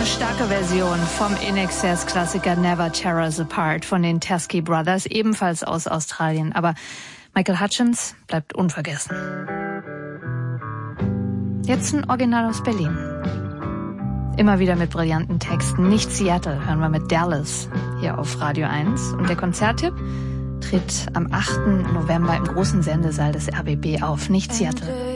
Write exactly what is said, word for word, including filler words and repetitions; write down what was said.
starke Version vom In Excess-Klassiker Never Tear Us Apart von den Teskey Brothers, ebenfalls aus Australien. Aber Michael Hutchence bleibt unvergessen. Jetzt ein Original aus Berlin. Immer wieder mit brillanten Texten. Nicht Seattle, hören wir mit Dallas hier auf Radio eins. Und der Konzerttipp tritt am achten November im großen Sendesaal des R B B auf. Nicht Seattle.